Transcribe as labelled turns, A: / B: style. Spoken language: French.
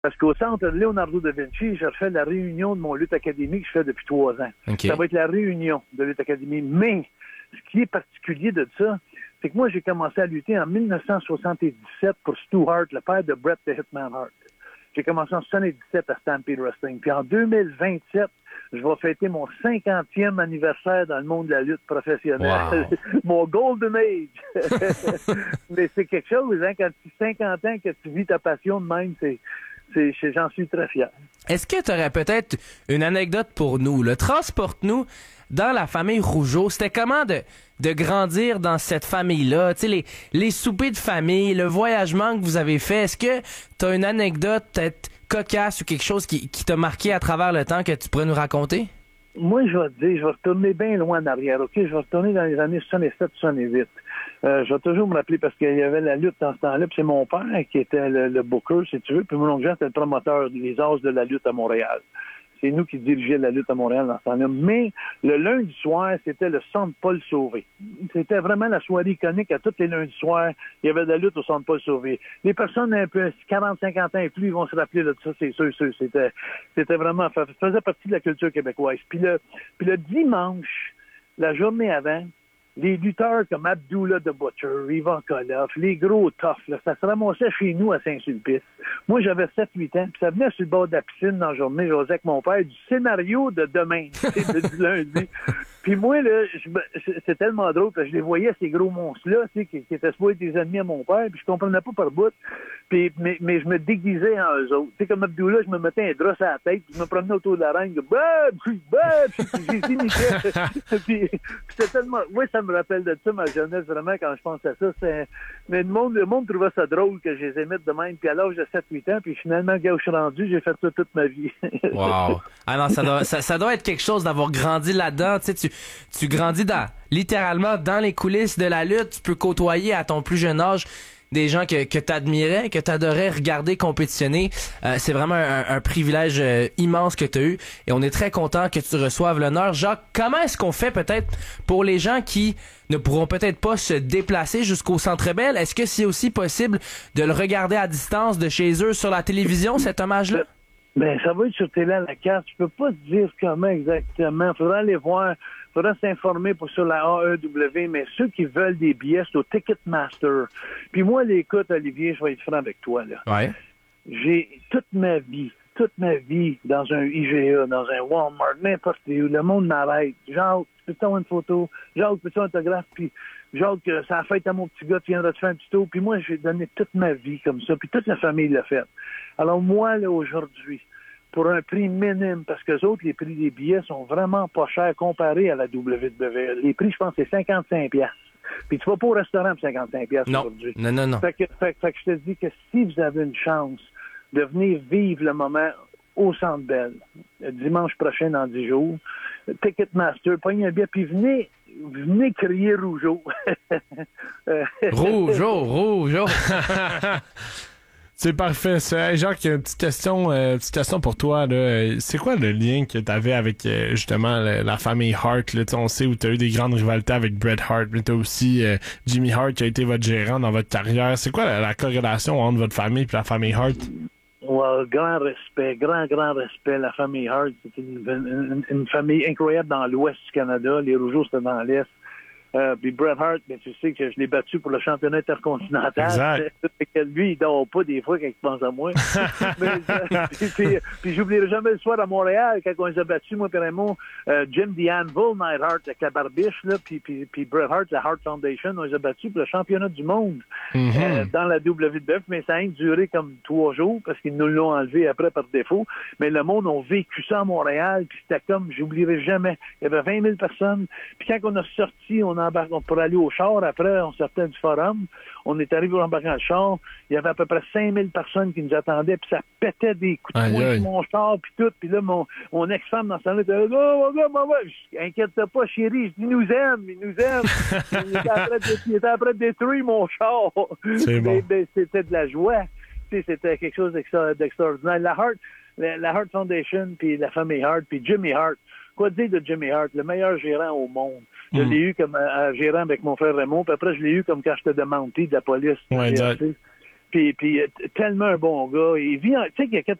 A: Parce qu'au centre de Leonardo da Vinci, je refais la réunion de mon lutte académie que je fais depuis 3 ans.
B: Okay.
A: Ça va être la réunion de lutte académie. Mais ce qui est particulier de ça, c'est que moi, j'ai commencé à lutter en 1977 pour Stu Hart, le père de Bret the Hitman Hart. J'ai commencé en 77 à Stampede Wrestling. Puis en 2027, je vais fêter mon 50e anniversaire dans le monde de la lutte professionnelle.
B: Wow.
A: Mon Golden Age. Mais c'est quelque chose, hein, quand tu as 50 ans, que tu vis ta passion de même, j'en suis très fier.
B: Est-ce que tu aurais peut-être une anecdote pour nous? Là? Transporte-nous dans la famille Rougeau. C'était comment de grandir dans cette famille-là? Tu sais, les soupers de famille, le voyagement que vous avez fait. Est-ce que tu as une anecdote peut-être cocasse ou quelque chose qui t'a marqué à travers le temps que tu pourrais nous raconter?
A: Moi, je vais te dire, je vais retourner bien loin en arrière, OK? Je vais retourner dans les années 67-68. Je vais toujours me rappeler parce qu'il y avait la lutte dans ce temps-là, puis c'est mon père qui était le booker, si tu veux, puis mon oncle Jean, c'était le promoteur des As de la lutte à Montréal. C'est nous qui dirigeons la lutte à Montréal dans ce temps-là. Mais le lundi soir, c'était le Centre Paul Sauvé. C'était vraiment la soirée iconique à tous les lundis soirs. Il y avait de la lutte au Centre Paul Sauvé. Les personnes un peu 40-50 ans et plus, ils vont se rappeler de ça, c'est sûr. C'était vraiment, ça faisait partie de la culture québécoise. Puis le dimanche, la journée avant, les lutteurs comme Abdullah the Butcher, Ivan Koloff, les gros toughs, là, ça se ramassait chez nous à Saint-Sulpice. Moi, j'avais 7-8 ans, puis ça venait sur le bord de la piscine dans la journée, je avec mon père, du scénario de demain, du lundi. Puis moi, là, c'est tellement drôle, parce que je les voyais, ces gros monstres-là, qui étaient supposés être des ennemis à mon père, puis je comprenais pas par bout. Mais je me déguisais en eux autres. Tu sais, comme Abdullah, je me mettais un drap sur la tête, puis je me promenais autour de la reine, puis j'ai imité. Puis c'était tellement... Oui, ça me rappelle de ça, ma jeunesse, vraiment, quand je pense à ça. Mais le monde trouvait ça drôle que je les imite de même. Puis à l'âge de 7-8 ans, puis finalement, gars où je suis rendu, j'ai fait ça toute ma vie.
B: Wow! Ah non, ça doit être quelque chose d'avoir grandi là-dedans. Tu sais, tu grandis littéralement dans les coulisses de la lutte. Tu peux côtoyer à ton plus jeune âge des gens que t'admirais, que t'adorais regarder compétitionner. C'est vraiment un privilège immense que t'as eu et on est très content que tu reçoives l'honneur. Jacques, comment est-ce qu'on fait peut-être pour les gens qui ne pourront peut-être pas se déplacer jusqu'au Centre Bell? Est-ce que c'est aussi possible de le regarder à distance de chez eux sur la télévision, cet hommage-là?
A: Ben, ça va être sur télé à la carte. Je peux pas te dire comment exactement. Faudra aller voir. Faudra s'informer sur la AEW, mais ceux qui veulent des billets, c'est au Ticketmaster. Puis moi, écoute, Olivier, je vais être franc avec toi, là.
B: Ouais.
A: J'ai toute ma vie dans un IGA, dans un Walmart, n'importe où, le monde m'arrête. Jacques, peux-tu avoir une photo? Jacques, peux-tu avoir un autographe? Puis Jacques, ça a fait à mon petit gars, tu viendras te faire un petit tour. Puis moi, j'ai donné toute ma vie comme ça, puis toute la famille l'a fait. Alors moi, là, aujourd'hui, pour un prix minime, parce que les autres, les prix des billets sont vraiment pas chers comparés à la WWE. Les prix, je pense, c'est 55$. Puis tu vas pas au restaurant pour 55$ aujourd'hui.
B: Non.
A: Fait que je te dis que si vous avez une chance de venir vivre le moment au Centre Bell, dimanche prochain dans 10 jours, Ticketmaster, prenez un billet, puis venez crier Rougeau.
B: Rougeau.
C: C'est parfait, ça. Hey, Jacques, une petite question pour toi, là. C'est quoi le lien que t'avais avec, justement, la famille Hart, là? On sait où t'as eu des grandes rivalités avec Bret Hart, mais t'as aussi Jimmy Hart qui a été votre gérant dans votre carrière. C'est quoi la corrélation entre votre famille et la famille Hart?
A: Ouais, grand respect. La famille Hart, c'est une famille incroyable dans l'ouest du Canada. Les Rougeaux, c'était dans l'est. Puis Bret Hart, mais tu sais que je l'ai battu pour le championnat intercontinental.
C: Exact.
A: Lui, il dort pas des fois quand il pense à moi. Puis j'oublierai jamais le soir à Montréal quand on les a battus, moi et Raymond, Jim the Anvil Neidhart avec la barbiche, là, puis Bret Hart, la Hart Foundation, on les a battus pour le championnat du monde dans la WWF, mais ça a duré comme 3 jours parce qu'ils nous l'ont enlevé après par défaut. Mais le monde a vécu ça à Montréal, puis c'était comme, j'oublierai jamais. Il y avait 20 000 personnes. Puis quand on a sorti, on pour aller au char, après, on sortait du forum, on est arrivé au embarquement de char, il y avait à peu près 5000 personnes qui nous attendaient, puis ça pétait des coups de poing sur mon char, puis tout, puis là, mon ex-femme dans ce temps-là était là, oh, inquiète-toi pas, chérie, il nous aime. Il était en train de détruire mon char. Mais c'était de la joie. C'était quelque chose d'extraordinaire. La Hart Foundation, puis la famille Hart, puis Jimmy Hart. Quoi dire de Jimmy Hart, le meilleur gérant au monde. Je l'ai eu comme gérant avec mon frère Raymond, puis après, je l'ai eu comme quand j'étais de Mountie de la police.
C: Ouais, exact.
A: Puis tellement un bon gars. Il vit, tu sais, qu'il y a